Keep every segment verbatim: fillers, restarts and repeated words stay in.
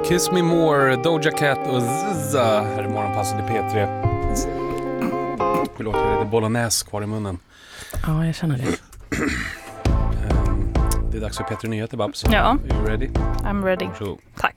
Kiss Me More, Doja Cat och Zza. Här är morgonpasset i P tre. Förlåt, jag är lite bolognese kvar i munnen. Ja, jag känner det. um, Det är dags för P tre Nyheter, Babs. Ja. Are you ready? I'm ready. Så. Tack.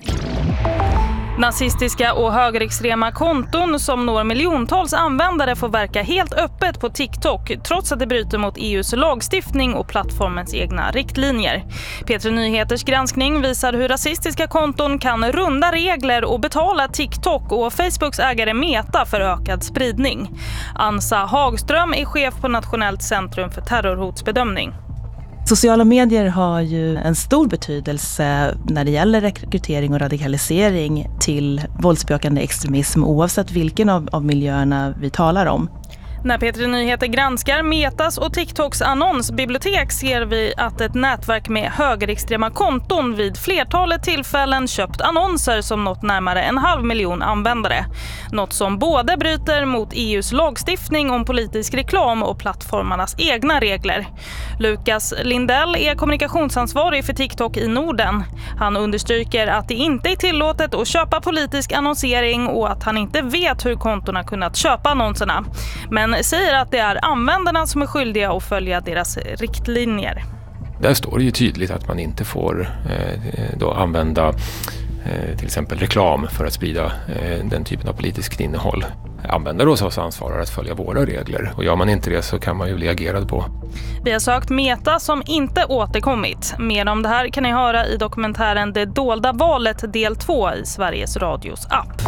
Nazistiska och högerextrema konton som når miljontals användare får verka helt öppet på TikTok trots att det bryter mot E U:s lagstiftning och plattformens egna riktlinjer. P tre Nyheters granskning visar hur rasistiska konton kan runda regler och betala TikTok och Facebooks ägare Meta för ökad spridning. Ansa Hagström är chef på Nationellt centrum för terrorhotsbedömning. Sociala medier har ju en stor betydelse när det gäller rekrytering och radikalisering till våldsbejakande extremism oavsett vilken av, av miljöerna vi talar om. När P tre Nyheter granskar Metas och TikToks annonsbibliotek ser vi att ett nätverk med högerextrema konton vid flertalet tillfällen köpt annonser som nått närmare en halv miljon användare. Något som både bryter mot E U:s lagstiftning om politisk reklam och plattformarnas egna regler. Lukas Lindell är kommunikationsansvarig för TikTok i Norden. Han understryker att det inte är tillåtet att köpa politisk annonsering och att han inte vet hur kontorna kunnat köpa annonserna. Men säger att det är användarna som är skyldiga att följa deras riktlinjer. Där står det ju tydligt att man inte får eh, då använda eh, till exempel reklam för att sprida eh, den typen av politiskt innehåll. Användare hos oss ansvarar att följa våra regler och gör man inte det så kan man ju bli agerad på. Vi har sökt Meta som inte återkommit. Mer om det här kan ni höra i dokumentären Det dolda valet del två i Sveriges Radios app.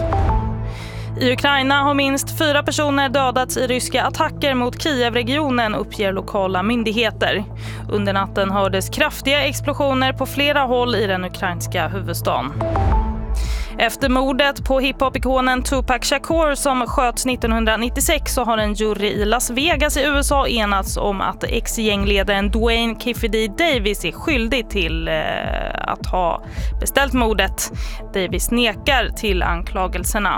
I Ukraina har minst fyra personer dödats i ryska attacker mot Kiev-regionen, uppger lokala myndigheter. Under natten hördes kraftiga explosioner på flera håll i den ukrainska huvudstaden. Efter mordet på hiphop-ikonen Tupac Shakur som sköts nittonhundranittiosex så har en jury i Las Vegas i U S A enats om att ex-gängledaren Dwayne Kiffy D. Davis är skyldig till eh, att ha beställt mordet. Davis nekar till anklagelserna.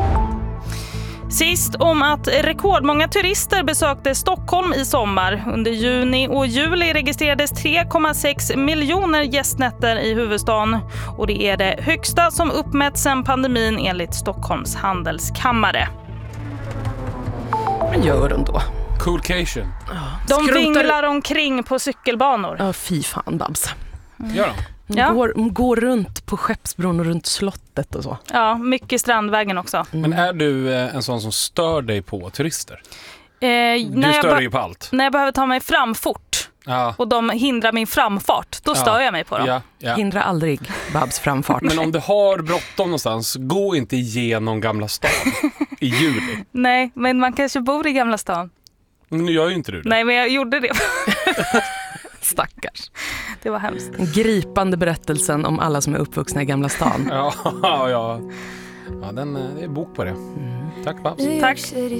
Sist om att rekordmånga turister besökte Stockholm i sommar. Under juni och juli registrerades tre komma sex miljoner gästnätter i huvudstaden. Och det är det högsta som uppmätts sedan pandemin enligt Stockholms handelskammare. Vad gör de då? Coolcation. De Skrotar- vinglar omkring på cykelbanor. Ja, fy fan, Babs. Gör de? De Ja. går, de går runt på Skeppsbron och runt slottet och så. Ja, mycket Strandvägen också. Men är du eh, en sån som stör dig på turister? Eh, Du när, jag stör be- dig ju på allt. när jag behöver ta mig fram fort Ja. och de hindrar min framfart, då stör Ja. jag mig på dem. Ja, ja. Hindra aldrig Babs framfart. Men om du har bråttom någonstans, gå inte igenom Gamla stan i juli. Nej, men man kanske bor i Gamla stan. Men nu gör ju inte du det. Nej, men jag gjorde det. Stackars. Det var hemskt. Den gripande berättelsen om alla som är uppvuxna i Gamla stan. Ja, ja. Ja, den, det är bok på det. Tack, Babs. Tack.